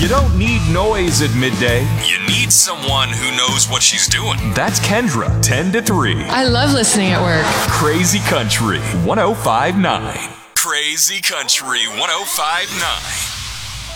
You don't need noise at midday. You need someone who knows what she's doing. That's Kendra, 10 to 3. I love listening at work. Crazy Country 105.9. Crazy Country 105.9.